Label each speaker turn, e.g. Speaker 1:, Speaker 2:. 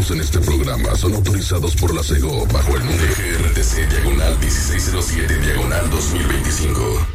Speaker 1: emitidos en este programa son autorizados por la SEGO bajo el número GRTC /1607/2025.